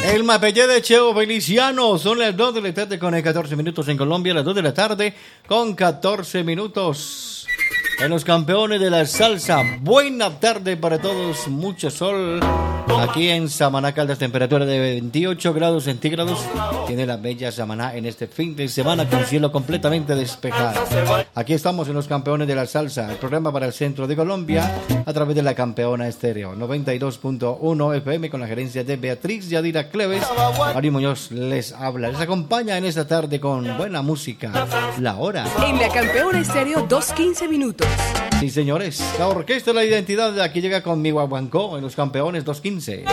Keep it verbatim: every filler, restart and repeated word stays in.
El Mapellé de Cheo Feliciano. Son las dos de la tarde con catorce minutos en Colombia, las dos de la tarde con catorce minutos. En los campeones de la salsa, buena tarde para todos, mucho sol. Aquí en Samaná, Caldas, temperatura de veintiocho grados centígrados. Tiene la bella Samaná en este fin de semana con cielo completamente despejado. Aquí estamos en los campeones de la salsa, el programa para el centro de Colombia a través de la Campeona Estéreo noventa y dos punto uno F M con la gerencia de Beatriz Yadira Cleves. Ari Muñoz les habla, les acompaña en esta tarde con buena música. La hora. En la Campeona Estéreo, dos quince minutos. Sí, señores, la orquesta de la identidad de aquí llega con mi guaguancó en los campeones dos quince.